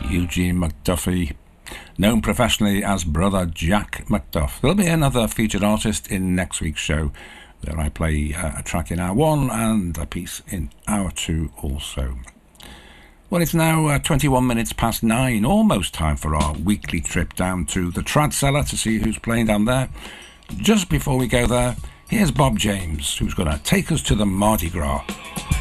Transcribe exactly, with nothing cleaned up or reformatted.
Eugene McDuffie, known professionally as Brother Jack McDuff. There'll be another featured artist in next week's show, where I play uh, a track in hour one and a piece in hour two also. Well, it's now uh, twenty-one minutes past nine, almost time for our weekly trip down to the Trad Cellar to see who's playing down there. Just before we go there, here's Bob James, who's going to take us to the Mardi Gras.